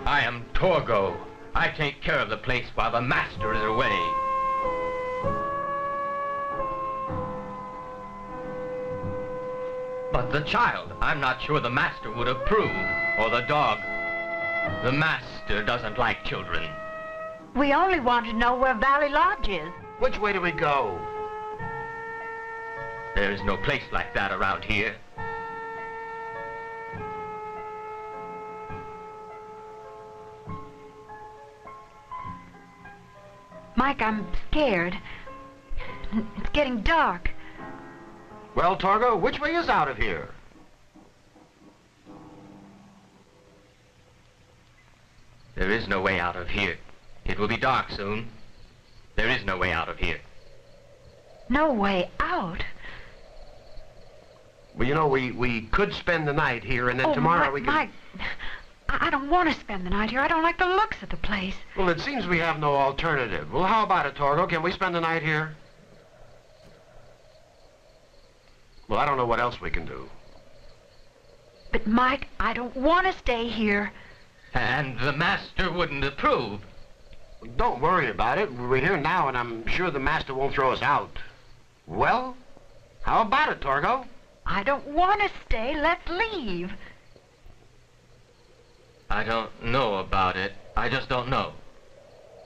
I am Torgo. I take care of the place while the master is away. But the child, I'm not sure the master would approve, or the dog. The master doesn't like children. We only want to know where Valley Lodge is. Which way do we go? There's no place like that around here. Mike, I'm scared. It's getting dark. Well, Torgo, which way is out of here? There is no way out of here. It will be dark soon. There is no way out of here. No way out? Well, you know, we could spend the night here, and then tomorrow we can... Mike, I don't want to spend the night here. I don't like the looks of the place. Well, it seems we have no alternative. Well, how about it, Torgo? Can we spend the night here? Well, I don't know what else we can do. But, Mike, I don't want to stay here. And the master wouldn't approve. Don't worry about it. We're here now, and I'm sure the master won't throw us out. Well, how about it, Torgo? I don't want to stay. Let's leave. I don't know about it. I just don't know.